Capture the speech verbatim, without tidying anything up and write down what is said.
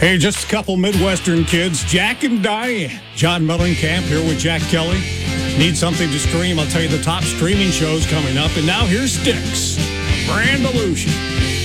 Hey, just a couple Midwestern kids, Jack and Diane. John Mellencamp here with Jack Kelly. Need something to stream? I'll tell you the top streaming shows coming up. And now here's Styx, Brand Illusion.